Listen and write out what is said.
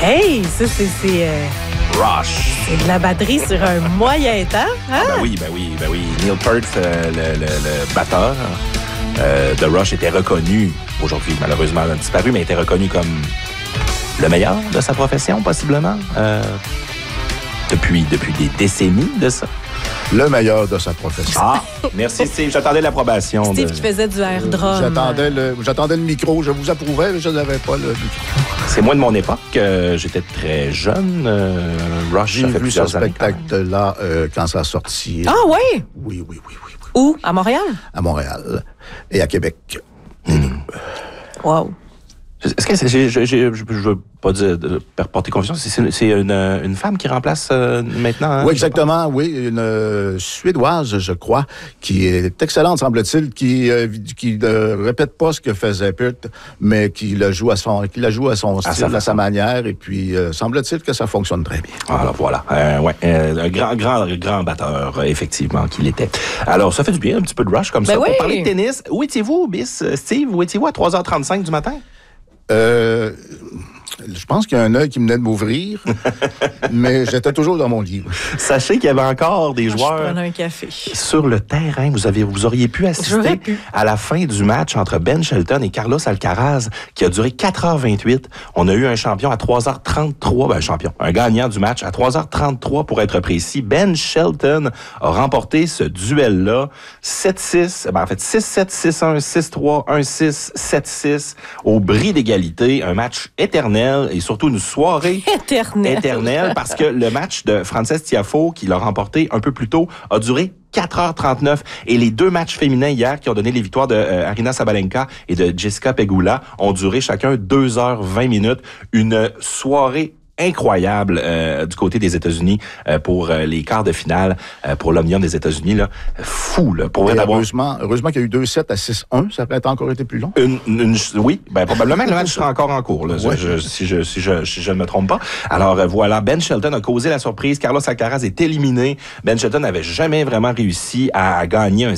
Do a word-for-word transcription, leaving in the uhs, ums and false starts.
Hey, ça, c'est... c'est euh... Rush. C'est de la batterie sur un moyen temps, hein? Ah ben oui, ben oui, ben oui. Neil Peart, euh, le, le, le batteur euh, de Rush, était reconnu, aujourd'hui malheureusement il a disparu, mais était reconnu comme le meilleur de sa profession, possiblement, euh, depuis, depuis des décennies de ça. Le meilleur de sa profession. Ah, merci Steve, j'attendais l'approbation. Steve de... qui faisait du air drum. J'attendais le, j'attendais le micro, je vous approuvais, mais je n'avais pas le micro. C'est moi de mon époque, euh, j'étais très jeune. Euh, Rush, J'ai ça fait vu ce plusieurs années. spectacle-là euh, quand ça a sorti. Ah oui? Oui, oui, oui, oui, oui. Où? À Montréal? À Montréal et à Québec. Mm. Wow. Est-ce que c'est, j'ai, j'ai, je ne veux pas dire de porter confusion, c'est, c'est une, une femme qui remplace euh, maintenant? Hein, oui, exactement, oui. Une euh, Suédoise, je crois, qui est excellente, semble-t-il, qui euh, qui ne répète pas ce que faisait Peart, mais qui la joue à son, qui la joue à son style, à sa, à sa manière, et puis euh, semble-t-il que ça fonctionne très bien. Alors voilà, euh, ouais, euh, un grand, grand, grand batteur, effectivement, qu'il était. Alors, ça fait du bien, un petit peu de Rush comme ben ça. Oui. Pour parler de tennis, où étiez-vous, Bis, Steve? Où étiez-vous à trois heures trente-cinq du matin? Euh, je pense qu'il y a un œil qui venait de m'ouvrir, mais j'étais toujours dans mon livre. Sachez qu'il y avait encore des Moi, joueurs je prenais un café. sur le terrain. Vous, avez, vous auriez pu assister pu. à la fin du match entre Ben Shelton et Carlos Alcaraz, qui a duré quatre heures vingt-huit. On a eu un champion à trois heures trente-trois, ben un champion, un gagnant du match à trois heures trente-trois pour être précis. Ben Shelton a remporté ce duel-là sept six, ben en fait six sept, six un, six trois, un six, sept six au bris d'égalité. Un match éternel et surtout une soirée éternelle. éternelle parce que le match de Frances Tiafoe, qui l'a remporté un peu plus tôt, a duré quatre heures trente-neuf. Et les deux matchs féminins hier qui ont donné les victoires de euh, Aryna Sabalenka et de Jessica Pegula ont duré chacun deux heures vingt minutes. Une soirée incroyable euh, du côté des États-Unis euh, pour euh, les quarts de finale euh, pour l'Omnium des États-Unis. Là. Fou, là. Pour vrai d'avoir... Heureusement, heureusement qu'il y a eu deux sept à six un. Ça aurait encore été plus long. Une, une, oui, ben probablement que le match sera encore en cours, là, ouais. je, je, si, je, si, je, si je ne me trompe pas. Alors euh, voilà, Ben Shelton a causé la surprise. Carlos Alcaraz est éliminé. Ben Shelton n'avait jamais vraiment réussi à, à gagner un